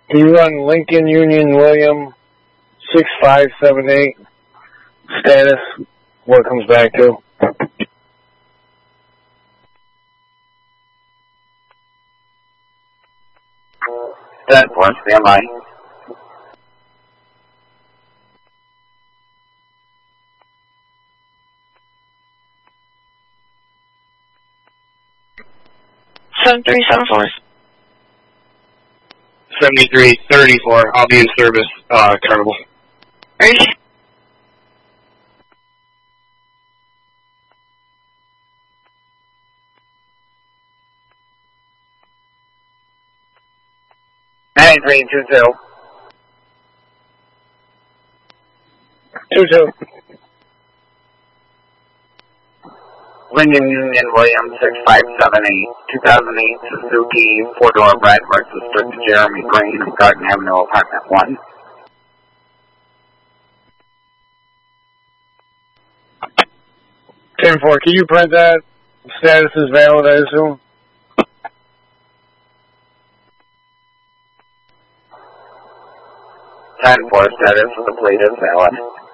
Can you run Lincoln Union William 6578 status? Where it comes back to? 10-4, stand by. Seven 7334. I'll be in service, Carnival. Ready? Nine 322. 22. Lincoln Union William 6578, 2008 Suzuki 4-door Brad versus Mr. Jeremy Green of Garden Avenue, Apartment 1. Ten 4. Can you print that? Status is valid, I assume. 10-4, status of the plate is valid.